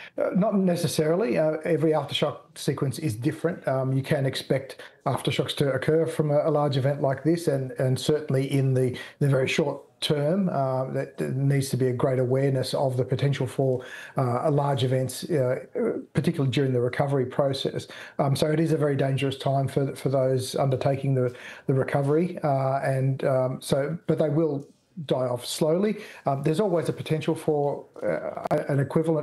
Not necessarily. Every aftershock sequence is different. You can expect aftershocks to occur from a large event like this, and certainly in the very short term, that there needs to be a great awareness of the potential for large events, particularly during the recovery process. So it is a very dangerous time for those undertaking the recovery, but they will die off slowly. There's always a potential for an equivalent